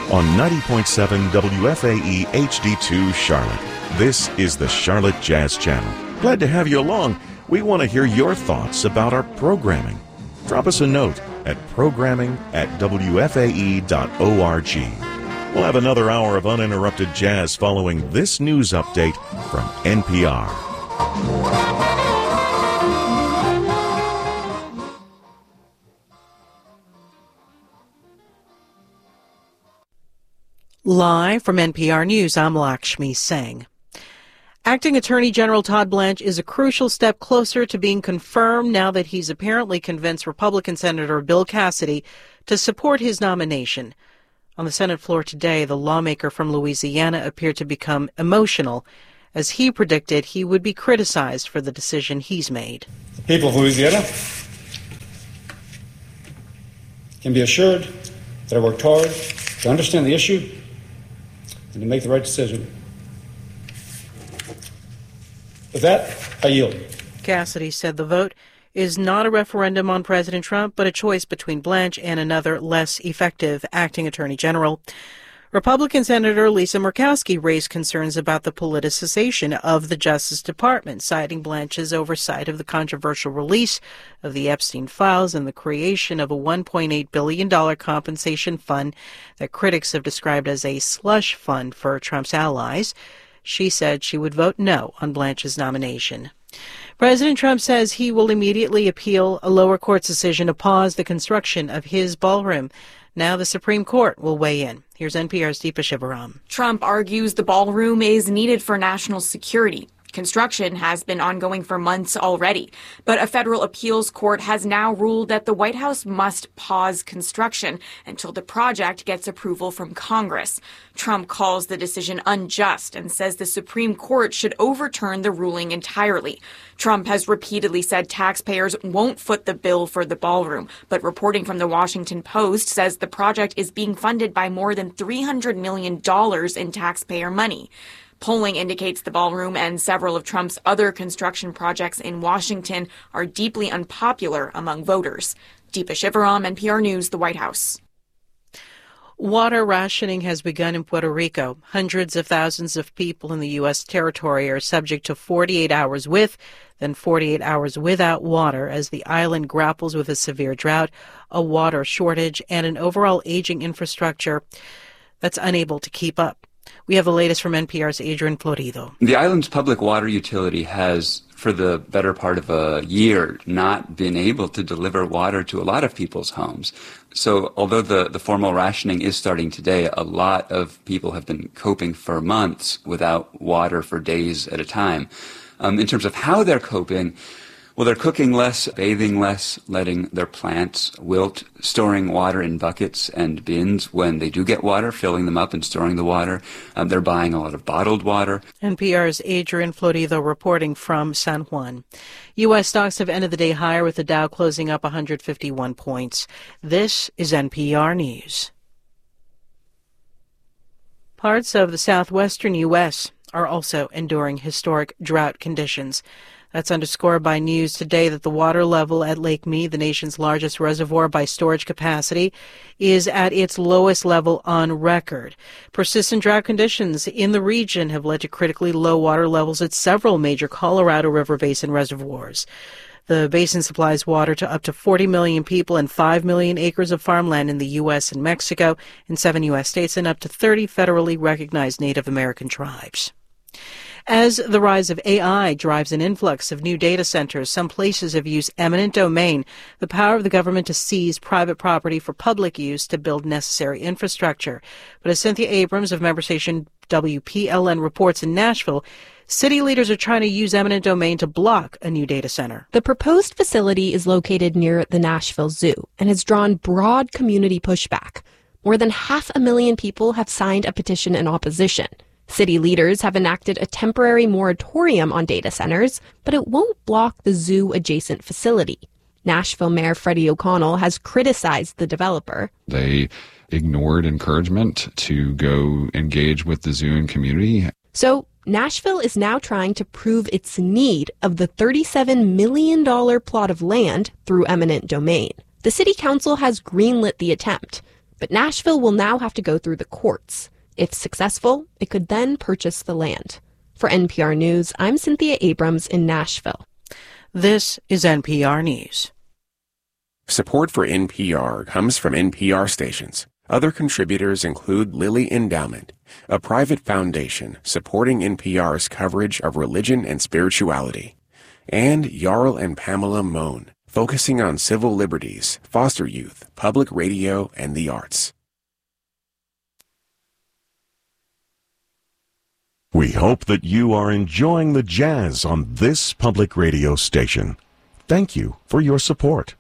on 90.7 WFAE HD2 Charlotte. This is the Charlotte Jazz Channel. Glad to have you along. We want to hear your thoughts about our programming. Drop us a note at programming@wfae.org. We'll have another hour of uninterrupted jazz following this news update from NPR. Live from NPR News, I'm Lakshmi Singh. Acting Attorney General Todd Blanche is a crucial step closer to being confirmed now that he's apparently convinced Republican Senator Bill Cassidy to support his nomination. On the Senate floor today, the lawmaker from Louisiana appeared to become emotional as he predicted he would be criticized for the decision he's made. The people of Louisiana can be assured that I worked hard to understand the issue and to make the right decision. With that, I yield. Cassidy said the vote is not a referendum on President Trump, but a choice between Blanche and another less effective acting attorney general. Republican Senator Lisa Murkowski raised concerns about the politicization of the Justice Department, citing Blanche's oversight of the controversial release of the Epstein files and the creation of a $1.8 billion compensation fund that critics have described as a slush fund for Trump's allies. She said she would vote no on Blanche's nomination. President Trump says he will immediately appeal a lower court's decision to pause the construction of his ballroom. Now the Supreme Court will weigh in. Here's NPR's Deepa Shivaram. Trump argues the ballroom is needed for national security. Construction has been ongoing for months already, but a federal appeals court has now ruled that the White House must pause construction until the project gets approval from Congress. Trump calls the decision unjust and says the Supreme Court should overturn the ruling entirely. Trump has repeatedly said taxpayers won't foot the bill for the ballroom, but reporting from the Washington Post says the project is being funded by more than $300 million in taxpayer money. Polling indicates the ballroom and several of Trump's other construction projects in Washington are deeply unpopular among voters. Deepa Shivaram, NPR News, the White House. Water rationing has begun in Puerto Rico. Hundreds of thousands of people in the U.S. territory are subject to 48 hours with, then 48 hours without water as the island grapples with a severe drought, a water shortage, and an overall aging infrastructure that's unable to keep up. We have the latest from NPR's Adrian Florido. The island's public water utility has, for the better part of a year, not been able to deliver water to a lot of people's homes. So although the formal rationing is starting today, a lot of people have been coping for months without water for days at a time. In terms of how they're coping, well, they're cooking less, bathing less, letting their plants wilt, storing water in buckets and bins when they do get water, filling them up and storing the water. They're buying a lot of bottled water. NPR's Adrian Florido reporting from San Juan. U.S. stocks have ended the day higher with the Dow closing up 151 points. This is NPR News. Parts of the southwestern U.S. are also enduring historic drought conditions. That's underscored by news today that the water level at Lake Mead, the nation's largest reservoir by storage capacity, is at its lowest level on record. Persistent drought conditions in the region have led to critically low water levels at several major Colorado River Basin reservoirs. The basin supplies water to up to 40 million people and 5 million acres of farmland in the U.S. and Mexico, in 7 U.S. states, and up to 30 federally recognized Native American tribes. As the rise of AI drives an influx of new data centers, some places have used eminent domain, the power of the government to seize private property for public use to build necessary infrastructure. But as Cynthia Abrams of member station WPLN reports in Nashville, city leaders are trying to use eminent domain to block a new data center. The proposed facility is located near the Nashville Zoo and has drawn broad community pushback. More than 500,000 people have signed a petition in opposition. City leaders have enacted a temporary moratorium on data centers, but it won't block the zoo-adjacent facility. Nashville Mayor Freddie O'Connell has criticized the developer. They ignored encouragement to go engage with the zoo and community. So Nashville is now trying to prove its need of the $37 million plot of land through eminent domain. The city council has greenlit the attempt. But Nashville will now have to go through the courts. If successful, it could then purchase the land. For NPR News, I'm Cynthia Abrams in Nashville. This is NPR News. Support for NPR comes from NPR stations. Other contributors include Lilly Endowment, a private foundation supporting NPR's coverage of religion and spirituality, and Jarl and Pamela Mohn, focusing on civil liberties, foster youth, public radio, and the arts. We hope that you are enjoying the jazz on this public radio station. Thank you for your support.